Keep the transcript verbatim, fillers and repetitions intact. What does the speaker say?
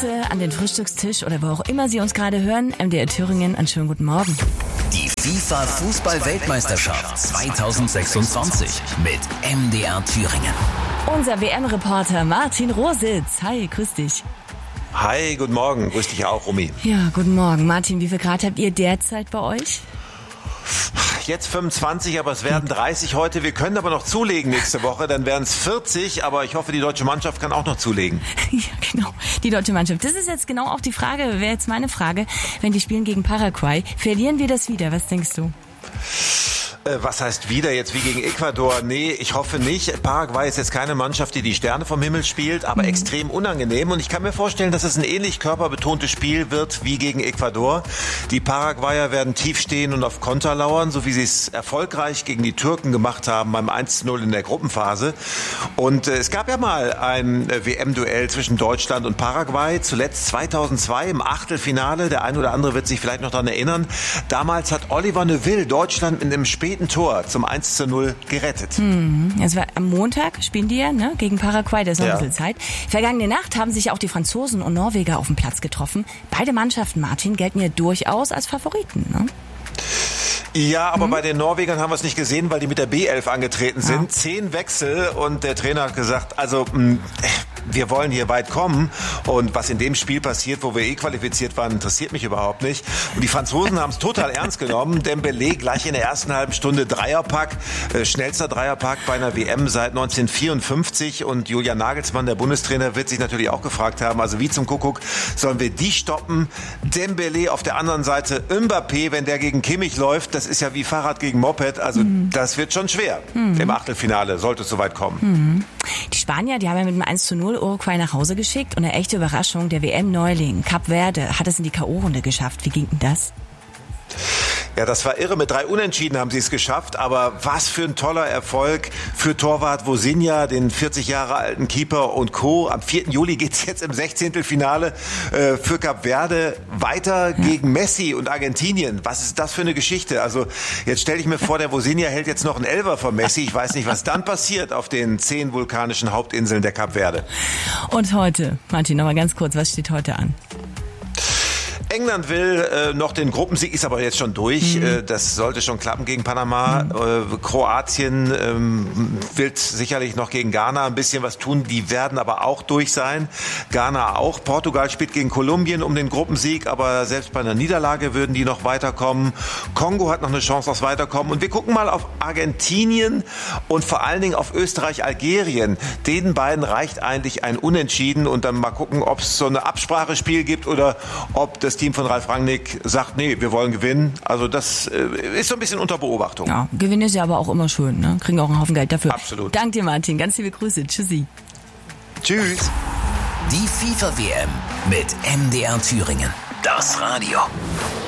Grüße an den Frühstückstisch oder wo auch immer Sie uns gerade hören. M D R Thüringen, einen schönen guten Morgen. Die FIFA-Fußball-Weltmeisterschaft zweitausendsechsundzwanzig mit M D R Thüringen. Unser W M-Reporter Martin Rositz. Hi, grüß dich. Hi, guten Morgen. Grüß dich auch, Romy. Ja, guten Morgen. Martin, wie viel Grad habt ihr derzeit bei euch? Jetzt fünfundzwanzig, aber es werden dreißig heute. Wir können aber noch zulegen nächste Woche. Dann wären es vierzig, aber ich hoffe, die deutsche Mannschaft kann auch noch zulegen. Ja, genau. Die deutsche Mannschaft. Das ist jetzt genau auch die Frage, wäre jetzt meine Frage. Wenn die spielen gegen Paraguay, verlieren wir das wieder? Was denkst du? Was heißt wieder jetzt wie gegen Ecuador? Nee, ich hoffe nicht. Paraguay ist jetzt keine Mannschaft, die die Sterne vom Himmel spielt, aber mhm. extrem unangenehm. Und ich kann mir vorstellen, dass es ein ähnlich körperbetontes Spiel wird wie gegen Ecuador. Die Paraguayer werden tief stehen und auf Konter lauern, so wie sie es erfolgreich gegen die Türken gemacht haben beim eins zu null in der Gruppenphase. Und äh, es gab ja mal ein äh, W M-Duell zwischen Deutschland und Paraguay, zuletzt zweitausendzwei im Achtelfinale. Der ein oder andere wird sich vielleicht noch daran erinnern. Damals hat Oliver Neuville Deutschland mit einem späten Tor zum eins zu null gerettet. Mhm. Also am Montag spielen die ja ne, gegen Paraguay, da ist noch ja. ein bisschen Zeit. Vergangene Nacht haben sich auch die Franzosen und Norweger auf dem Platz getroffen. Beide Mannschaften, Martin, gelten ja durchaus als Favoriten. Ne? Ja, aber mhm. bei den Norwegern haben wir es nicht gesehen, weil die mit der B elf angetreten sind. Ja. Zehn Wechsel und der Trainer hat gesagt, also mh, wir wollen hier weit kommen und was in dem Spiel passiert, wo wir eh qualifiziert waren, interessiert mich überhaupt nicht. Und die Franzosen haben es total ernst genommen. Dembélé gleich in der ersten halben Stunde Dreierpack, äh, schnellster Dreierpack bei einer W M seit neunzehnhundertvierundfünfzig und Julian Nagelsmann, der Bundestrainer, wird sich natürlich auch gefragt haben, also wie zum Kuckuck sollen wir die stoppen? Dembélé auf der anderen Seite, Mbappé, wenn der gegen Kimmich läuft, das ist ja wie Fahrrad gegen Moped, also mhm. das wird schon schwer mhm. im Achtelfinale, sollte es soweit kommen. Mhm. Die Spanier, die haben ja mit dem eins zu null Uruguay nach Hause geschickt und eine echte Überraschung, der W M-Neuling Kap Verde hat es in die K O-Runde geschafft. Wie ging denn das? Ja, das war irre. Mit drei Unentschieden haben sie es geschafft. Aber was für ein toller Erfolg für Torwart Vozinha, den vierzig Jahre alten Keeper und Co. Am vierten Juli geht's jetzt im Sechzehntelfinale äh, für Kap Verde weiter ja. gegen Messi und Argentinien. Was ist das für eine Geschichte? Also jetzt stelle ich mir vor, der Vozinha hält jetzt noch einen Elfer von Messi. Ich weiß nicht, was dann passiert auf den zehn vulkanischen Hauptinseln der Kap Verde. Und heute, Martin, noch mal ganz kurz, was steht heute an? England will äh, noch den Gruppensieg, ist aber jetzt schon durch. Mhm. Äh, das sollte schon klappen gegen Panama. Mhm. Äh, Kroatien ähm, will sicherlich noch gegen Ghana ein bisschen was tun. Die werden aber auch durch sein. Ghana auch. Portugal spielt gegen Kolumbien um den Gruppensieg, aber selbst bei einer Niederlage würden die noch weiterkommen. Kongo hat noch eine Chance aufs Weiterkommen. Und wir gucken mal auf Argentinien und vor allen Dingen auf Österreich, Algerien. Den beiden reicht eigentlich ein Unentschieden und dann mal gucken, ob es so eine Absprachespiel gibt oder ob das Team von Ralf Rangnick sagt, nee, wir wollen gewinnen. Also das äh, ist so ein bisschen unter Beobachtung. Ja, Gewinn ist ja aber auch immer schön, ne? Kriegen auch einen Haufen Geld dafür. Absolut. Danke dir, Martin. Ganz liebe Grüße. Tschüssi. Tschüss. Die FIFA-W M mit M D R Thüringen. Das Radio.